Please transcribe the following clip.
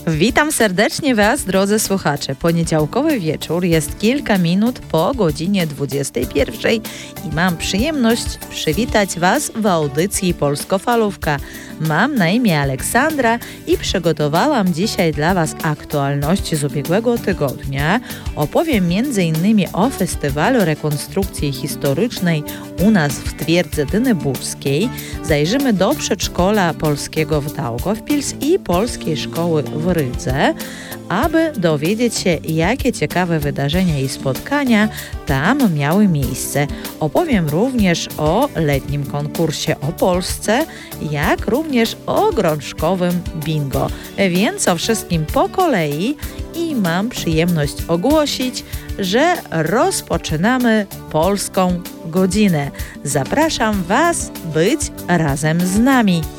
Witam serdecznie Was, drodzy słuchacze. Poniedziałkowy wieczór jest kilka minut po godzinie 21 i mam przyjemność przywitać Was w audycji Polskofalówka. Mam na imię Aleksandra i przygotowałam dzisiaj dla Was aktualności z ubiegłego tygodnia. Opowiem m.in. o Festiwalu Rekonstrukcji Historycznej u nas w Twierdzy Dyneburskiej. Zajrzymy do przedszkola polskiego w Daugavpils i polskiej szkoły w Rydze, aby dowiedzieć się, jakie ciekawe wydarzenia i spotkania tam miały miejsce. Opowiem również o letnim konkursie o Polsce, jak również o grączkowym bingo. Więc o wszystkim po kolei i mam przyjemność ogłosić, że rozpoczynamy Polską Godzinę. Zapraszam Was być razem z nami.